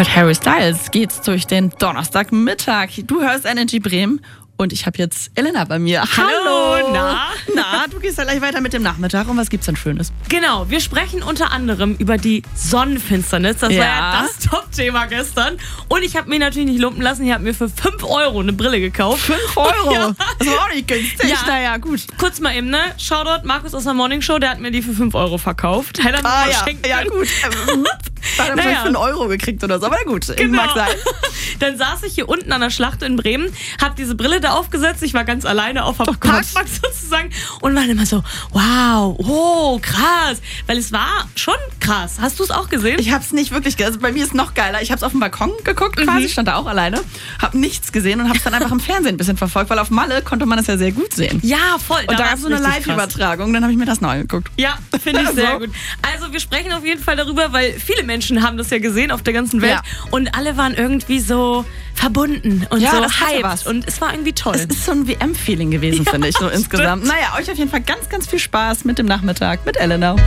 Mit Harry Styles geht's durch den Donnerstagmittag. Du hörst Energy Bremen und ich habe jetzt Elena bei mir. Hallo, Na, du gehst ja gleich weiter mit dem Nachmittag. Und was gibt's denn Schönes? Genau, wir sprechen unter anderem über die Sonnenfinsternis. Das war ja das Top-Thema gestern. Und ich habe mir natürlich nicht lumpen lassen. Ich habe mir für 5 Euro eine Brille gekauft. 5 Euro? Ja. Das war auch nicht günstig. Ja. Naja, gut. Kurz mal eben, ne? Shoutout Markus aus der Morning Show, der hat mir die für 5 Euro verkauft. Hätte er mir mal schenken ja, können. gut. Da hat er vielleicht für 1 Euro gekriegt oder so. Aber na gut, Genau. mag sein. Dann saß ich hier unten an der Schlacht in Bremen, habe diese Brille da aufgesetzt. Ich war ganz alleine auf der Parkbank sozusagen und war immer so, wow, oh, krass. Weil es war schon krass. Hast du es auch gesehen? Ich habe es nicht wirklich gesehen. Also bei mir ist es noch geiler. Ich habe es auf dem Balkon geguckt quasi, stand da auch alleine. Habe nichts gesehen und habe es dann einfach im Fernsehen ein bisschen verfolgt, weil auf Malle konnte man es ja sehr gut sehen. Ja, voll. Und da gab es so eine Live-Übertragung. Dann habe ich mir das noch angeguckt. Ja, finde ich sehr So. gut. Also wir sprechen auf jeden Fall darüber, weil viele Menschen haben das ja gesehen auf der ganzen Welt. Ja. Und alle waren irgendwie so verbunden und Ja, so das hatte hyped. was. Und es war irgendwie toll. Es ist so ein WM-Feeling gewesen, finde ich, so insgesamt. Naja, euch auf jeden Fall ganz, ganz viel Spaß mit dem Nachmittag mit Elena.